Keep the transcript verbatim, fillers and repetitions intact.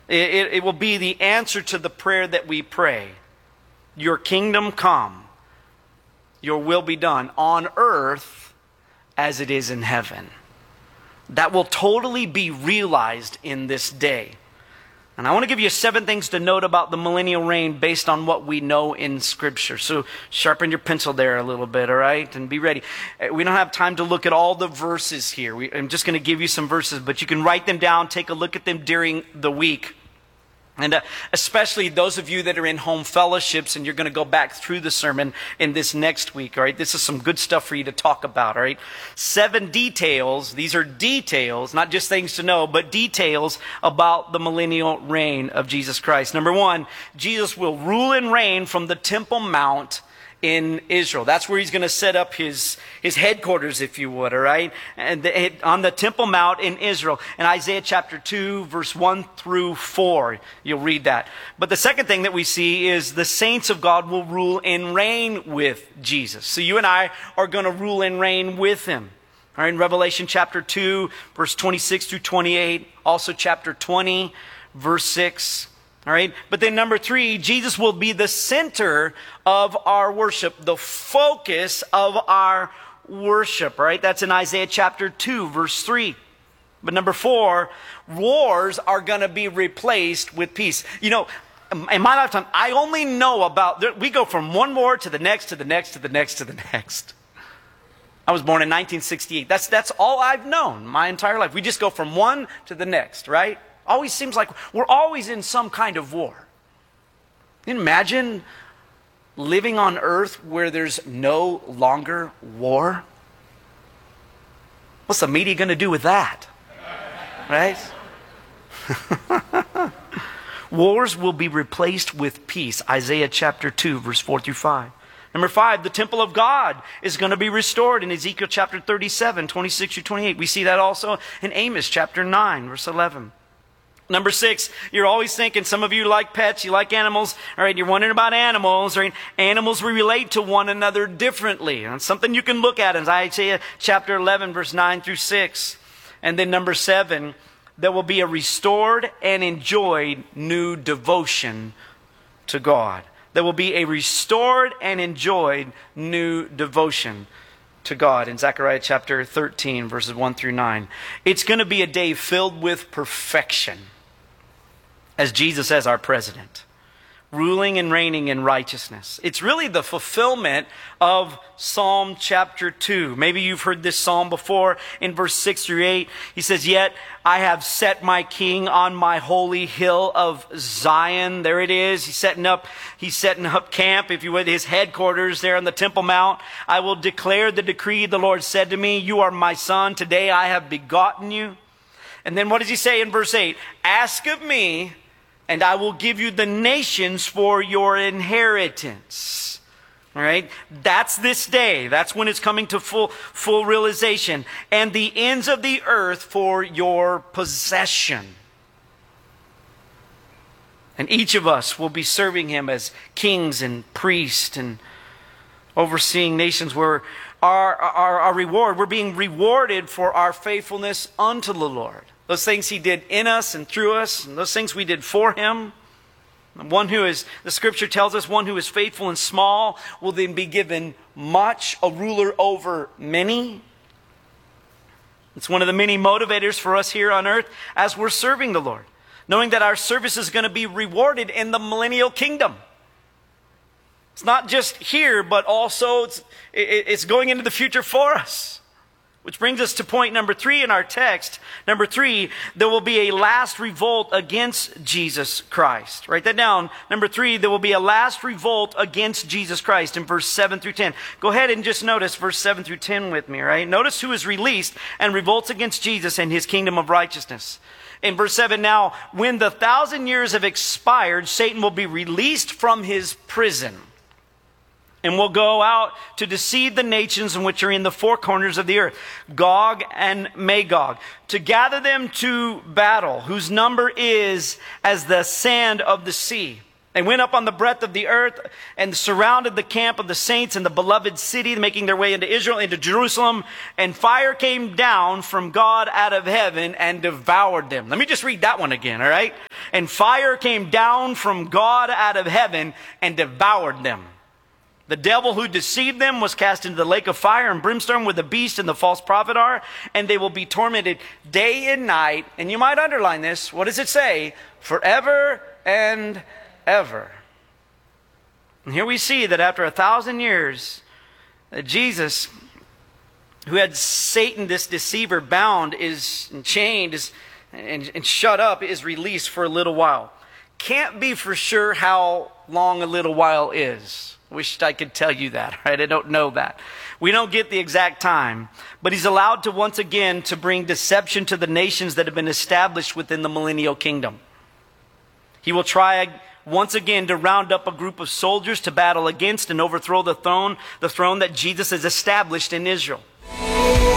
It, it, it will be the answer to the prayer that we pray. Your kingdom come, your will be done on earth as it is in heaven. That will totally be realized in this day. And I want to give you seven things to note about the millennial reign based on what we know in Scripture. So sharpen your pencil there a little bit, all right? And be ready. We don't have time to look at all the verses here. We, I'm just going to give you some verses, but you can write them down, take a look at them during the week. And uh, especially those of you that are in home fellowships and you're going to go back through the sermon in this next week, all right? This is some good stuff for you to talk about, all right? Seven details. These are details, not just things to know, but details about the millennial reign of Jesus Christ. Number one, Jesus will rule and reign from the Temple Mount in Israel. That's where he's going to set up his, his headquarters, if you would, all right? And the, on the Temple Mount in Israel. In Isaiah chapter two, verse one through four, you'll read that. But the second thing that we see is the saints of God will rule and reign with Jesus. So you and I are going to rule and reign with him. All right, in Revelation chapter two, verse twenty-six through twenty-eight, also chapter twenty, verse six. All right. But then number three, Jesus will be the center of our worship, the focus of our worship. All right. That's in Isaiah chapter two, verse three. But number four, wars are going to be replaced with peace. You know, in my lifetime, I only know about, we go from one war to the next, to the next, to the next, to the next. I was born in nineteen sixty-eight. That's, that's all I've known my entire life. We just go from one to the next, right? Always seems like we're always in some kind of war. Can you imagine living on earth where there's no longer war? What's the media going to do with that? Right? Wars will be replaced with peace. Isaiah chapter two, verse four through five. Number five, the temple of God is going to be restored in Ezekiel chapter thirty-seven, twenty-six through twenty-eight. We see that also in Amos chapter nine, verse eleven. Number six, you're always thinking, some of you like pets, you like animals, all right, you're wondering about animals, right? Animals relate to one another differently. And it's something you can look at in Isaiah chapter eleven, verse nine through six. And then number seven, there will be a restored and enjoyed new devotion to God. There will be a restored and enjoyed new devotion to God in Zechariah chapter thirteen, verses one through nine. It's going to be a day filled with perfection as Jesus as our president, ruling and reigning in righteousness. It's really the fulfillment of Psalm chapter two. Maybe you've heard this psalm before in verse six through eight. He says, "Yet I have set my king on my holy hill of Zion." There it is. He's setting up, he's setting up camp, if you would, his headquarters there on the Temple Mount. "I will declare the decree. The Lord said to me, you are my son. Today I have begotten you." And then what does he say in verse eight? "Ask of me, and I will give you the nations for your inheritance." All right? That's this day. That's when it's coming to full, full realization. "And the ends of the earth for your possession." And each of us will be serving him as kings and priests and overseeing nations where our, our, our reward, we're being rewarded for our faithfulness unto the Lord. Those things he did in us and through us, and those things we did for him. One who is, the scripture tells us, one who is faithful and small will then be given much, a ruler over many. It's one of the many motivators for us here on earth as we're serving the Lord, knowing that our service is going to be rewarded in the millennial kingdom. It's not just here, but also it's, it's going into the future for us. Which brings us to point number three in our text. Number three, there will be a last revolt against Jesus Christ. Write that down. Number three, there will be a last revolt against Jesus Christ in verse seven through ten. Go ahead and just notice verse seven through ten with me, right? Notice who is released and revolts against Jesus and his kingdom of righteousness. In verse seven, "Now, when the thousand years have expired, Satan will be released from his prison and will go out to deceive the nations in which are in the four corners of the earth, Gog and Magog, to gather them to battle, whose number is as the sand of the sea. They went up on the breadth of the earth and surrounded the camp of the saints in the beloved city, making their way into Israel, into Jerusalem. And fire came down from God out of heaven and devoured them." Let me just read that one again, all right? and fire came down from God out of heaven and devoured them. The devil who deceived them was cast into the lake of fire and brimstone where the beast and the false prophet are, and they will be tormented day and night. And you might underline this. What does it say? Forever and ever. And here we see that after a thousand years, that Jesus, who had Satan, this deceiver, bound, is and chained, is and, and shut up, is released for a little while. Can't be for sure how long a little while is. Wished I could tell you that, right? I don't know that. We don't get the exact time. But he's allowed to once again to bring deception to the nations that have been established within the millennial kingdom. He will try once again to round up a group of soldiers to battle against and overthrow the throne, the throne that Jesus has established in Israel.